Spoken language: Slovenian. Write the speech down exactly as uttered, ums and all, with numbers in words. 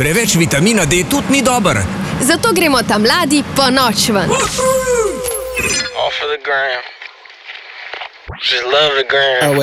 Preveč vitamina D tudi ni dober. Zato gremo ta mladi po noč ven. Off of the gram. Just love the gram.